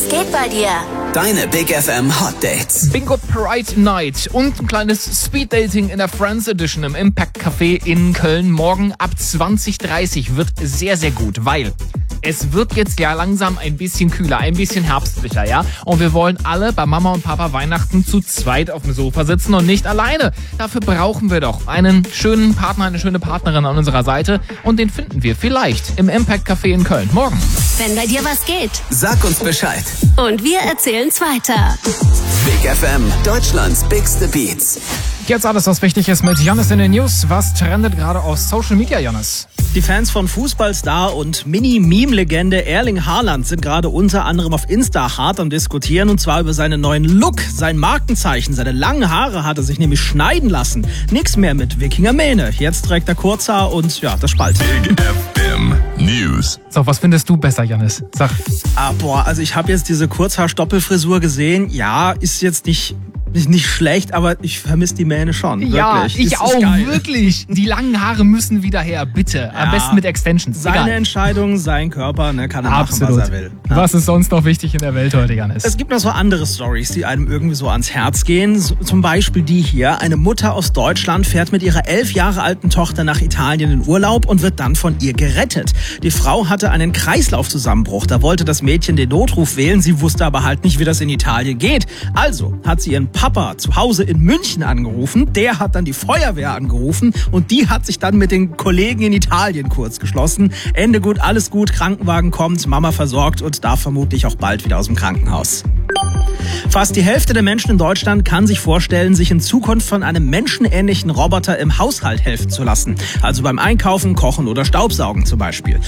geht bei dir? Deine Big FM Hot Dates. Bingo Pride Night und ein kleines Speed Dating in der Friends Edition im Impact Café in Köln. Morgen ab 20:30 wird sehr, sehr gut, weil es wird jetzt ja langsam ein bisschen kühler, ein bisschen herbstlicher, ja? Und wir wollen alle bei Mama und Papa Weihnachten zu zweit auf dem Sofa sitzen und nicht alleine. Dafür brauchen wir doch einen schönen Partner, eine schöne Partnerin an unserer Seite. Und den finden wir vielleicht im Impact Café in Köln. Morgen. Wenn bei dir was geht. Sag uns Bescheid. Und wir erzählen's weiter. Big FM, Deutschlands bigste Beats. Jetzt alles, was wichtig ist mit Jannis in den News. Was trendet gerade auf Social Media, Jannis? Die Fans von Fußballstar und Mini-Meme-Legende Erling Haaland sind gerade unter anderem auf Insta hart am Diskutieren, und zwar über seinen neuen Look, sein Markenzeichen. Seine langen Haare hat er sich nämlich schneiden lassen. Nix mehr mit Wikingermähne. Jetzt trägt er Kurzhaar und ja, das Spalt. Big FM News. So, was findest du besser, Jannis? Sag. Also ich habe jetzt diese Kurzhaar-Stoppelfrisur gesehen. Ja, ist jetzt nicht schlecht, aber ich vermisse die Mähne schon. Ja, wirklich. ich ist auch, geil. wirklich. Die langen Haare müssen wieder her, bitte. Am Ja. besten mit Extensions. Seine Egal. Entscheidung, sein Körper, kann er Absolut. machen, was er will. Ja. Was ist sonst noch wichtig in der Welt heute, Jannis? Es gibt noch so andere Storys, die einem irgendwie so ans Herz gehen. Zum Beispiel die hier. Eine Mutter aus Deutschland fährt mit ihrer 11 Jahre alten Tochter nach Italien in Urlaub und wird dann von ihr gerettet. Die Frau hatte einen Kreislaufzusammenbruch. Da wollte das Mädchen den Notruf wählen. Sie wusste aber halt nicht, wie das in Italien geht. Also hat sie ihren Papa zu Hause in München angerufen. Der hat dann die Feuerwehr angerufen und die hat sich dann mit den Kollegen in Italien kurz geschlossen. Ende gut, alles gut. Krankenwagen kommt, Mama versorgt und darf vermutlich auch bald wieder aus dem Krankenhaus. Fast die Hälfte der Menschen in Deutschland kann sich vorstellen, sich in Zukunft von einem menschenähnlichen Roboter im Haushalt helfen zu lassen. Also beim Einkaufen, Kochen oder Staubsaugen zum Beispiel.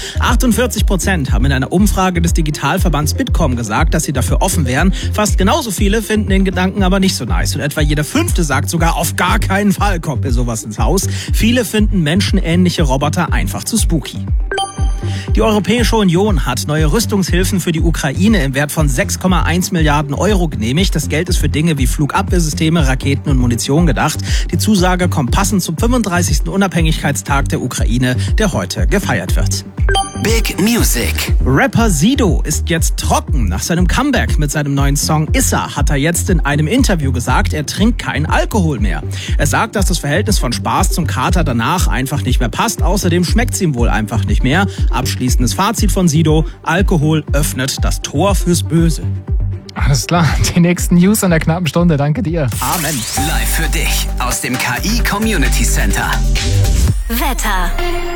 48% haben in einer Umfrage des Digitalverbands Bitkom gesagt, dass sie dafür offen wären. Fast genauso viele finden den Gedanken aber nicht so nice. Und etwa jeder Fünfte sagt sogar, auf gar keinen Fall kommt mir sowas ins Haus. Viele finden menschenähnliche Roboter einfach zu spooky. Die Europäische Union hat neue Rüstungshilfen für die Ukraine im Wert von 6,1 Milliarden Euro genehmigt. Das Geld ist für Dinge wie Flugabwehrsysteme, Raketen und Munition gedacht. Die Zusage kommt passend zum 35. Unabhängigkeitstag der Ukraine, der heute gefeiert wird. Big Music. Rapper Sido ist jetzt trocken. Nach seinem Comeback mit seinem neuen Song Issa hat er jetzt in einem Interview gesagt, er trinkt keinen Alkohol mehr. Er sagt, dass das Verhältnis von Spaß zum Kater danach einfach nicht mehr passt. Außerdem schmeckt's ihm wohl einfach nicht mehr. Abschließendes Fazit von Sido: Alkohol öffnet das Tor fürs Böse. Alles klar, die nächsten News an der knappen Stunde. Danke dir. Amen. Live für dich aus dem KI Community Center. Wetter.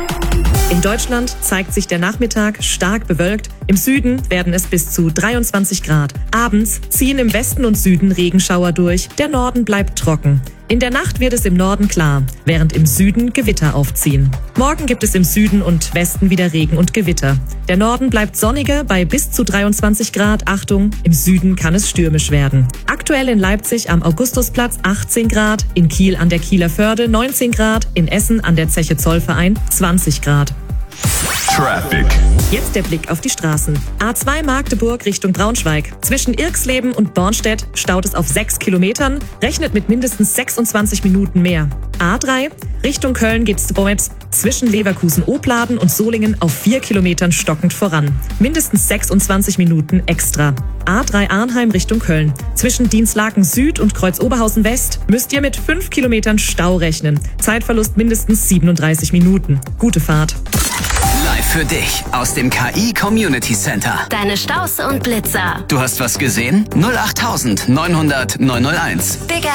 In Deutschland zeigt sich der Nachmittag stark bewölkt. Im Süden werden es bis zu 23 Grad. Abends ziehen im Westen und Süden Regenschauer durch. Der Norden bleibt trocken. In der Nacht wird es im Norden klar, während im Süden Gewitter aufziehen. Morgen gibt es im Süden und Westen wieder Regen und Gewitter. Der Norden bleibt sonniger bei bis zu 23 Grad. Achtung, im Süden kann es stürmisch werden. Aktuell in Leipzig am Augustusplatz 18 Grad, in Kiel an der Kieler Förde 19 Grad, in Essen an der Zeche Zollverein 20 Grad. Traffic. Jetzt der Blick auf die Straßen. A2 Magdeburg Richtung Braunschweig. Zwischen Irxleben und Bornstedt staut es auf 6 Kilometern, rechnet mit mindestens 26 Minuten mehr. A3 Richtung Köln geht's vorwärts zwischen Leverkusen-Opladen und Solingen auf 4 Kilometern stockend voran. Mindestens 26 Minuten extra. A3 Arnheim Richtung Köln. Zwischen Dienstlaken Süd und Kreuz-Oberhausen West müsst ihr mit 5 Kilometern Stau rechnen. Zeitverlust mindestens 37 Minuten. Gute Fahrt. Live für dich aus dem KI Community Center. Deine Staus und Blitzer. Du hast was gesehen? 08900 901. Big